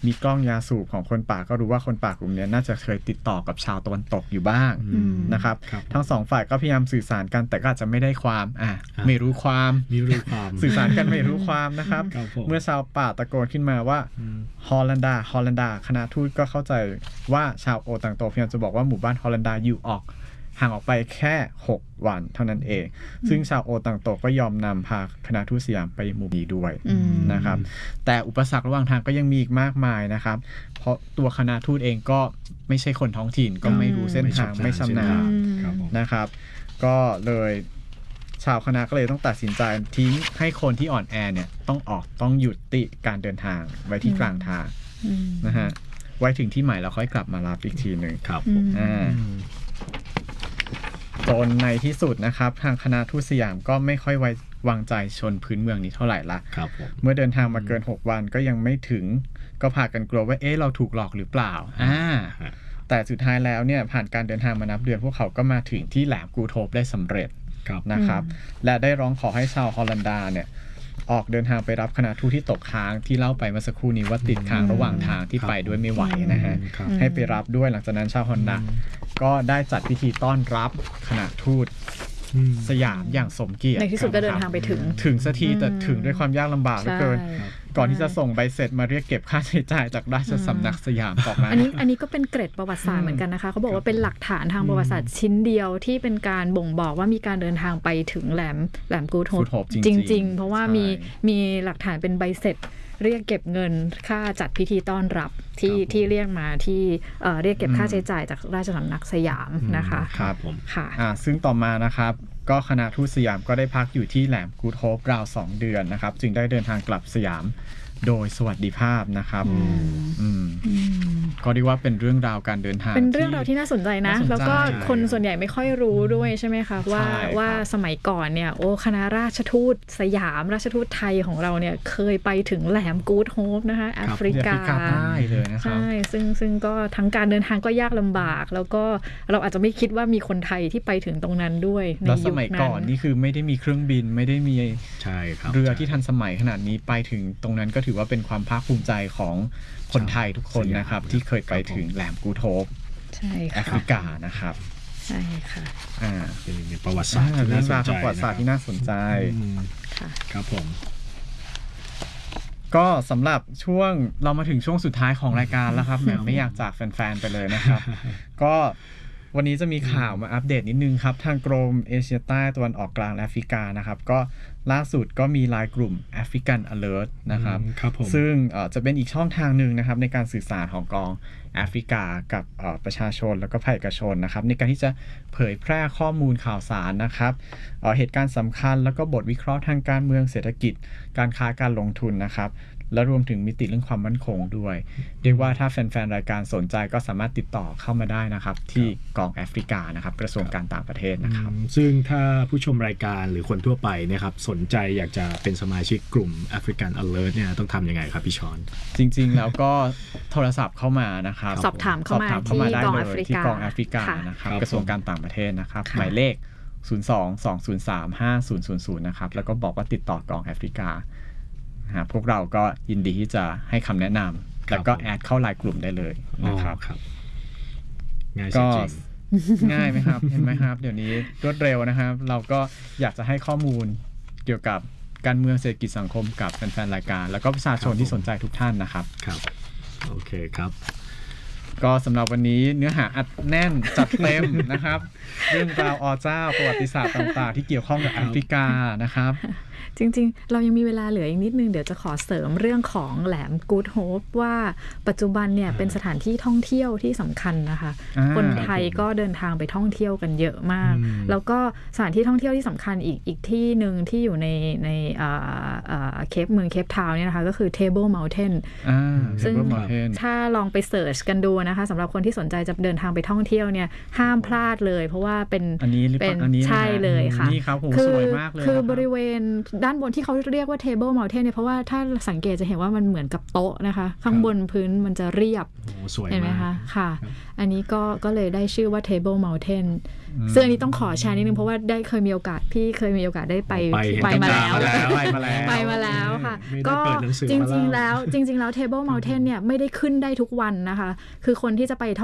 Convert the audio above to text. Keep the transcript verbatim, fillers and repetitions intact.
มีกล้องยาสูบของคนป่าก็รู้ว่าคนป่ากลุ่มนี้น่าจะเคยติดต่อกับชาวตะวันตกอยู่บ้างนะครับทั้งสองฝ่ายก็พยายามสื่อสารกันแต่ก็อาจจะไม่ได้ความอ่ะไม่รู้ความไม่รู้ความสื่อสารกันไม่รู้ความนะครับเมื่อชาวป่าตะโกนขึ้นมาว่าฮอลันดาฮอลันดาคณะทูตก็เข้าใจว่าชาวโอตังโตพยายามจะบอกว่าหมู่บ้านฮอลันดาอยู่ออกห่างออกไปแค่หกวันเท่านั้นเองซึ่งชาวโอตังโตก็ยอมนำพาคณะทูตสยามไปหมู่นี้ด้วยนะครับแต่อุปสรรคระหว่างทางก็ยังมีอีกมากมายนะครับเพราะตัวคณะทูตเองก็ไม่ใช่คนท้องถิ่นก็ไม่รู้เส้นทางไม่ชำนาญนะครับก็เลยชาวคณะก็เลยต้องตัดสินใจทิ้งให้คนที่อ่อนแอเนี่ยต้องออกต้องหยุดติการเดินทางไว้ที่กลางทางนะฮะไว้ถึงที่หมายแล้วค่อยกลับมารับอีกทีหนึ่งครับอ่าจนในที่สุดนะครับทางคณะทูตสยามก็ไม่ค่อยไว้วางใจชนพื้นเมืองนี้เท่าไหร่ละเมื่อเดินทางมาเกินหกวันก็ยังไม่ถึงก็พากันกลัวว่าเอ๊ะเราถูกหลอกหรือเปล่าอ่าแต่สุดท้ายแล้วเนี่ยผ่านการเดินทางมานับเดือนพวกเขาก็มาถึงที่แหลมกูโทบได้สำเร็จนะครับและได้ร้องขอให้ชาวฮอลันดาเนี่ยออกเดินทางไปรับคณะทูตที่ตกค้างที่เล่าไปเมื่อสักครู่นี้ว่าติดค้างระหว่างทางที่ไปด้วยไม่ไหวนะฮะให้ไปรับด้วยหลังจากนั้นชาวฮอลันดาก็ได้จัดพิธีต้อนรับคณะทูตสยามอย่างสมเกียรติในที่สุดก็เดินทางไปถึงถึงสักทีแต่ถึงด้วยความยากลำบากเหลือเกินก่อนที่จะส่งใบเสร็จมาเรียกเก็บค่าใช้จ่ายจากราชสำนักสยามต่อมาอันนี้อันนี้ก็เป็นเกร็ดประวัติศาสตร์เหมือนกันนะคะเขาบอกว่าเป็นหลักฐานทางประวัติศาสตร์ชิ้นเดียวที่เป็นการบ่งบอกว่ามีการเดินทางไปถึงแหลมแหลมกูโทบจริงๆเพราะว่ามีมีหลักฐานเป็นใบเสร็จเรียกเก็บเงินค่าจัดพิธีต้อนรับที่ที่เรียกมาที่เอ่อเรียกเก็บค่าใช้จ่ายจากราชสำนักสยามนะคะครับผมค่ะอ่าซึ่งต่อมานะครับก็คณะทูตสยามก็ได้พักอยู่ที่แหลมกูโทบราวสองเดือนนะครับจึงได้เดินทางกลับสยามโดยสวัสดิภาพนะครับก็เรียกว่าเป็นเรื่องราวการเดินทางเป็นเรื่องราวที่น่าสนใจนะแล้วก็คนส่วนใหญ่ไม่ค่อยรู้ด้วยใช่ไหมคะว่าว่าสมัยก่อนเนี่ยโอ้คณะราชทูตสยามราชทูตไทยของเราเนี่ยเคยไปถึงแหลมกูโทบนะคะแอฟริกาใช่ซึ่งซึ่งก็ทั้งการเดินทางก็ยากลำบากแล้วก็เราอาจจะไม่คิดว่ามีคนไทยที่ไปถึงตรงนั้นด้วยในยุคนั้นแล้วสมัยก่อนนี่คือไม่ได้มีเครื่องบินไม่ได้มีเรือที่ทันสมัยขนาดนี้ไปถึงตรงนั้นก็ถือว่าเป็นความภาคภูมิใจของคนไทยทุกคนนะครับที่เคยไปถึงแหลมกูโทบแอฟริกานะครับใช่ค่ะอ่าเป็นประวัติศาสตร์ที่น่าสนใจประวัติศาสตร์ที่น่าสนใจค่ะครับผมก็สำหรับช่วงเรามาถึงช่วงสุดท้ายของรายการแล้วครับแหมไม่อยากจากแฟนๆไปเลยนะครับก็วันนี้จะมีข่าวมาอัปเดตนิดนึงครับทางกรมเอเชียใต้ตะวันออกกลางและแอฟริกานะครับก็ล่าสุดก็มีไลน์กลุ่ม African Alert นะครับซึ่งจะเป็นอีกช่องทางหนึ่งนะครับในการสื่อสารของกองแอฟริกากับประชาชนแล้วก็ภาคเอกชนนะครับในการที่จะเผยแพร่ข้อมูลข่าวสารนะครับเหตุการณ์สำคัญแล้วก็บทวิเคราะห์ทางการเมืองเศรษฐกิจการค้าการลงทุนนะครับและรวมถึงมิติเรื่องความมั่นคงด้วยเรียกว่าถ้าแฟนๆรายการสนใจก็สามารถติดต่อเข้ามาได้นะครับที่กองแอฟริกานะครับกระทรวงการต่างประเทศนะครับซึ่งถ้าผู้ชมรายการหรือคนทั่วไปนะครับสนใจอยากจะเป็นสมาชิกกลุ่ม African Alert เนี่ยต้องทำยังไงครับพี่ชอนจริงๆแล้วก็โทรศัพท์เข้ามานะครับสอบถามเข้ามาที่กองแอฟริกาที่กองแอฟริกานะครับกระทรวงการต่างประเทศนะครับหมายเลขศูนย์ สอง สอง ศูนย์ สาม ห้า ศูนย์ ศูนย์ ศูนย์นะครับแล้วก็บอกว่าติดต่อกองแอฟริกาพวกเราก็ยินดีที่จะให้คำแนะนำแล้วก็แอดเข้าไลน์กลุ่มได้เลยนะครับง่ายก็ง่ายไหมครับเห็นไหมครับเดี๋ยวนี้รวดเร็วนะครับเราก็อยากจะให้ข้อมูลเกี่ยวกับการเมืองเศรษฐกิจสังคมกับแฟนๆรายการแล้วก็ประชาชนที่สนใจทุกท่านนะครับครับโอเคครับก็สำหรับวันนี้เนื้อหาอัดแน่นจัดเต็มนะครับเรื่องราวอเจ้าประวัติศาสตร์ต่างๆที่เกี่ยวข้องกับแอฟริกานะครับจริงๆเรายังมีเวลาเหลืออีกนิดนึงเดี๋ยวจะขอเสริมเรื่องของแหลมกูดโฮปว่าปัจจุบันเนี่ยเป็นสถานที่ท่องเที่ยวที่สำคัญนะคะคนไทยก็เดินทางไปท่องเที่ยวกันเยอะมากแล้วก็สถานที่ท่องเที่ยวที่สำคัญอีกอีกที่หนึ่งที่อยู่ในในเคปเมืองเคปทาวน์เนี่ยนะคะก็คือ Table Mountain ซึ่งถ้าลองไปเสิร์ชกันดูนะคะสำหรับคนที่สนใจจะเดินทางไปท่องเที่ยวเนี่ยห้ามพลาดเลยเพราะว่าเป็นเป็นใช่เลยค่ะคือคือบริเวณด้านบนที่เขาเรียกว่า Table Mountain เนี่ยเพราะว่าถ้าสังเกตจะเห็นว่ามันเหมือนกับโต๊ะนะคะข้างบนพื้นมันจะเรียบสวยเห็นไหมมากคะค่ะอันนี้ก็ก็เลยได้ชื่อว่า Table Mountain ซึ่งอันนี้ต้องขอแชร์นิดนึงเพราะว่าได้เคยมีโอกาสพี่เคยมีโอกาสได้ไปไปไปมาแล้วไปมาแล้วไปมาแล้วค่ะไม่ได้ก็เปิดหนังสือจมาริงๆเล่าแล้วจริงๆแล้ว Table Mountain เนี่ยไม่ได้ขึ้นได้ทุกวันนะคะคือคนที่จะไป